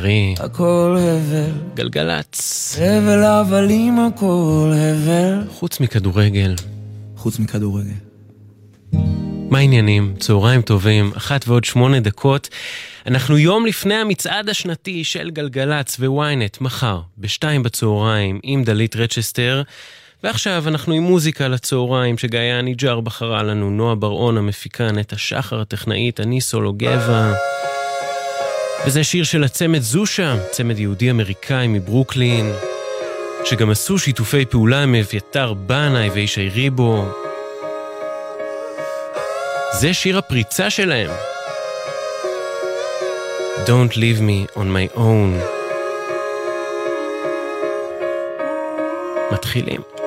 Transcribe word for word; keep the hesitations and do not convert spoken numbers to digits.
הכל הבל, גלגלץ, הבל הבלים הכל הבל, חוץ מכדורגל. חוץ מכדורגל. מה העניינים? צהריים טובים, אחת ועוד שמונה דקות. אנחנו יום לפני המצעד השנתי של גלגלץ וויינט, מחר, בשתיים בצהריים, עם דלית רצ'סטר. ועכשיו אנחנו עם מוזיקה לצהריים, שגאיה ניג'ר בחרה לנו, נועה ברעון המפיקה, נטע שחר הטכנאית, אני סולו גבע. וזה שיר של הצמד זושה, צמד יהודי-אמריקאי מברוקלין, שגם עשו שיתופי פעולה עם אביתר בנאי וישי ריבו. זה שיר הפריצה שלהם. Don't leave me on my own. מתחילים.